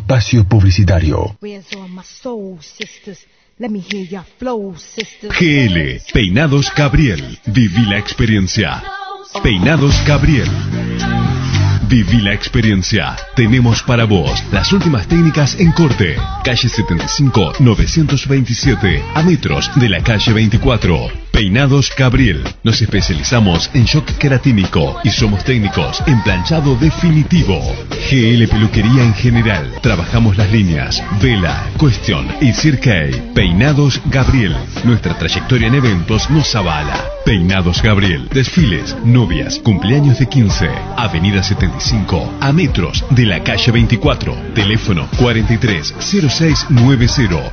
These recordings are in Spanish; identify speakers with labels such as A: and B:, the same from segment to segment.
A: espacio publicitario.
B: GL Peinados Gabriel. Viví la experiencia. Peinados Gabriel. Viví la experiencia. Tenemos para vos las últimas técnicas en corte. Calle 75, 927, a metros de la calle 24. Peinados Gabriel. Nos especializamos en shock queratínico y somos técnicos en planchado definitivo. GL Peluquería en general. Trabajamos las líneas Vela, Question y Cirque. Peinados Gabriel. Nuestra trayectoria en eventos nos avala. Peinados Gabriel. Desfiles, novias, cumpleaños de 15. Avenida 75, a metros de la calle 24. Teléfono 430690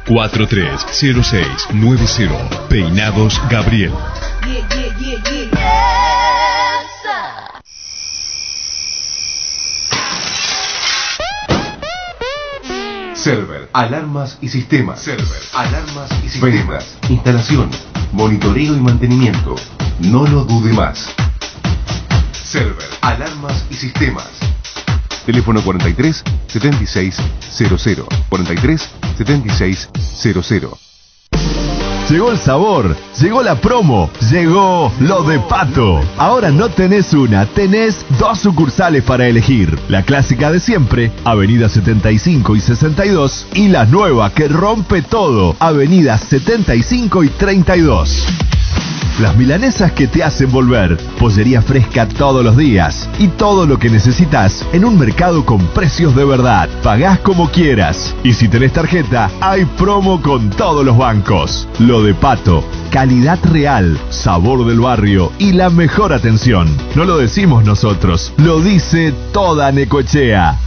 B: 430690. Peinados Gabriel.
C: Server, alarmas y sistemas. Server, alarmas y sistemas. Ventas, instalación, monitoreo y mantenimiento. No lo dude más. Server, alarmas y sistemas. Teléfono 43 76 00 43 76 00.
D: Llegó el sabor, llegó la promo, llegó lo de Pato. Ahora no tenés una, tenés 2 sucursales para elegir. La clásica de siempre, Avenida 75 y 62. Y la nueva que rompe todo, Avenida 75 y 32. Las milanesas que te hacen volver. Pollería fresca todos los días. Y todo lo que necesitas en un mercado con precios de verdad. Pagás como quieras. Y si tenés tarjeta, hay promo con todos los bancos. Lo de Pato. Calidad real, sabor del barrio y la mejor atención. No lo decimos nosotros, lo dice toda Necochea.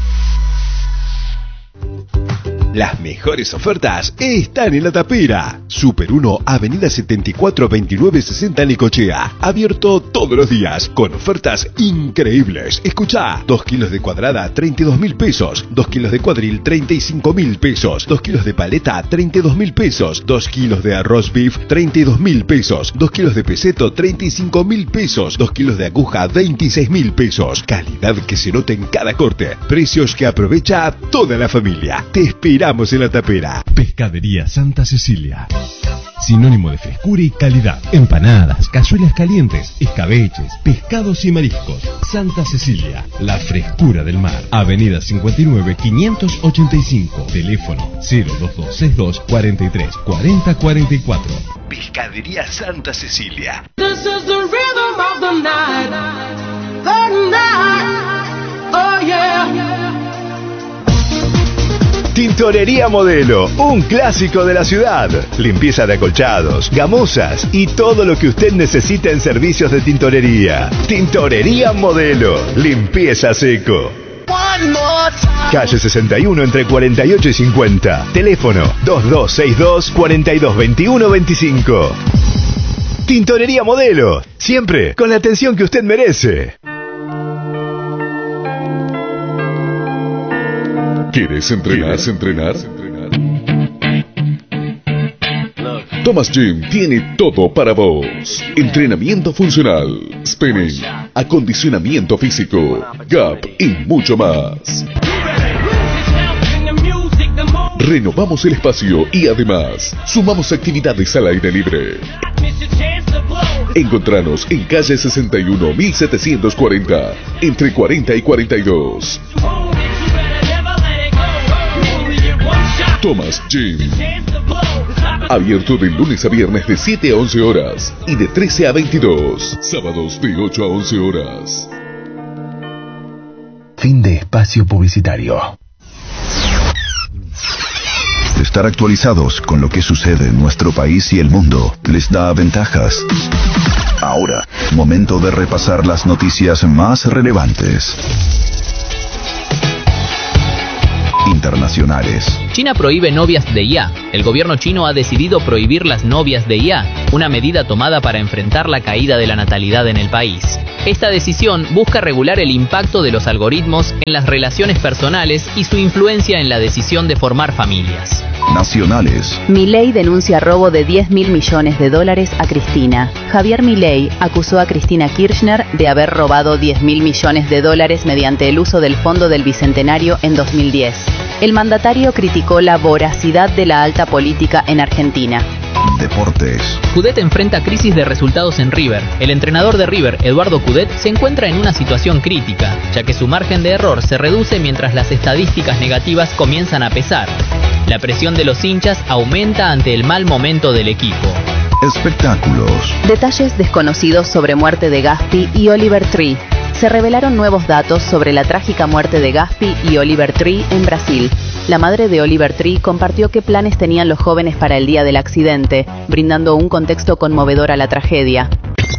B: Las mejores ofertas están en La Tapera. Super 1, Avenida 74 29 60 Necochea. Abierto todos los días con ofertas increíbles. Escuchá, 2 kilos de cuadrada, 32.000 pesos. 2 kilos de cuadril, 35.000 pesos. 2 kilos de paleta, 32.000 pesos. 2 kilos de arroz beef, 32.000 pesos. 2 kilos de peseto, 35.000 pesos. 2 kilos de aguja, 26.000 pesos. Calidad que se nota en cada corte. Precios que aprovecha toda la familia. Te esperamos en La Tapera. Pescadería Santa Cecilia. Sinónimo de frescura y calidad. Empanadas, cazuelas calientes, escabeches, pescados y mariscos. Santa Cecilia, la frescura del mar. Avenida 59 585. Teléfono 02262 43 40 44. Pescadería Santa Cecilia.
E: This is the rhythm of the night. The night. Oh yeah.
D: Tintorería Modelo, un clásico de la ciudad. Limpieza de acolchados, gamuzas y todo lo que usted necesita en servicios de tintorería. Tintorería Modelo, limpieza seco. Calle 61 entre 48 y 50. Teléfono 2262 4221 25. Tintorería Modelo, siempre con la atención que usted merece.
F: ¿Quieres entrenar? Thomas Gym tiene todo para vos. Entrenamiento funcional, spinning, acondicionamiento físico, gap y mucho más. Renovamos el espacio y además sumamos actividades al aire libre. Encontranos en calle 61 1740, entre 40 y 42. Thomas Gym. Abierto de lunes a viernes de 7 a 11 horas y de 13 a 22. Sábados de 8 a 11 horas.
A: Fin de espacio publicitario.
G: Estar actualizados con lo que sucede en nuestro país y el mundo les da ventajas. Ahora, momento de repasar las noticias más relevantes. Internacionales.
H: China prohíbe novias de IA. El gobierno chino ha decidido prohibir las novias de IA, una medida tomada para enfrentar la caída de la natalidad en el país. Esta decisión busca regular el impacto de los algoritmos en las relaciones personales y su influencia en la decisión de formar familias.
G: Nacionales.
I: Milei denuncia robo de $10.000 millones a Cristina. Javier Milei acusó a Cristina Kirchner de haber robado $10.000 millones mediante el uso del Fondo del Bicentenario en 2010. El mandatario criticó la voracidad de la alta política en Argentina.
G: Deportes.
H: Coudet enfrenta crisis de resultados en River. El entrenador de River, Eduardo Coudet, se encuentra en una situación crítica, ya que su margen de error se reduce mientras las estadísticas negativas comienzan a pesar. La presión de los hinchas aumenta ante el mal momento del equipo.
G: Espectáculos.
I: Detalles desconocidos sobre muerte de Gaspi y Oliver Tree. Se revelaron nuevos datos sobre la trágica muerte de Gaspi y Oliver Tree en Brasil. La madre de Oliver Tree compartió qué planes tenían los jóvenes para el día del accidente, brindando un contexto conmovedor a la tragedia.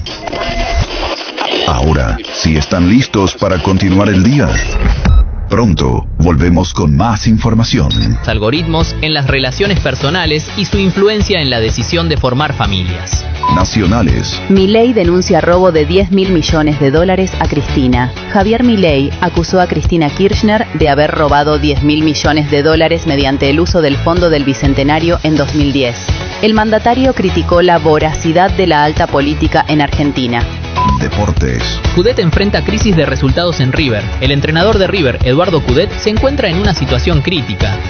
G: Ahora, si están listos para continuar el día. Pronto, volvemos con más información.
H: Algoritmos en las relaciones personales y su influencia en la decisión de formar familias.
G: Nacionales.
I: Milei denuncia robo de 10.000 millones de dólares a Cristina. Javier Milei acusó a Cristina Kirchner de haber robado 10.000 millones de dólares mediante el uso del Fondo del Bicentenario en 2010. El mandatario criticó la voracidad de la alta política en Argentina.
G: Deportes.
H: Coudet enfrenta crisis de resultados en River. El entrenador de River, Eduardo Coudet, se encuentra en una situación crítica,